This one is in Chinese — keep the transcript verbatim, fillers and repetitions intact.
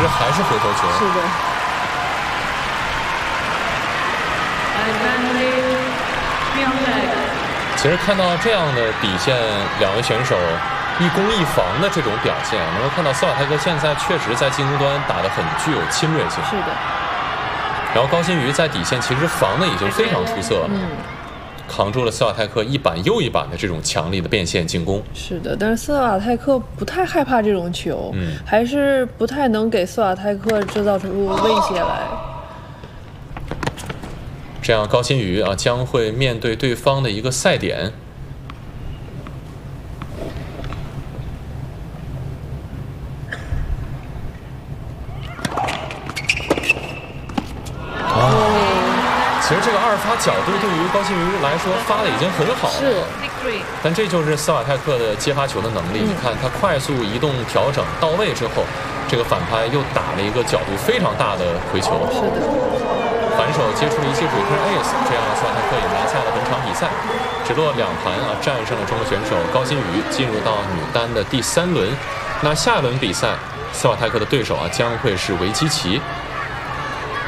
还是回头球。 是的。 其实看到这样的底线，两位选手一攻一防的这种表现，能够看到斯瓦泰克现在确实在进攻端打得很具有侵略性。 是的。 然后高新瑜在底线其实防的已经非常出色了， 嗯， 扛住了斯瓦泰克一板又一板的这种强力的变线进攻。 是的，但是斯瓦泰克不太害怕这种球， 嗯， 还是不太能给斯瓦泰克制造出威胁来。 这样高新瑜啊将会面对对方的一个赛点。其实这个二发角度对于高新瑜来说发的已经很好了， 是， 但这就是斯瓦泰克的接发球的能力。嗯、你看他快速移动调整到位之后，这个反拍又打了一个角度非常大的回球。 是的， 反手接出了一记 return ace， 这样斯瓦泰克也拿下了本场比赛，只落两盘啊，战胜了中国选手高新瑜，进入到女单的第三轮。那下一轮比赛，斯瓦泰克的对手啊将会是维基奇。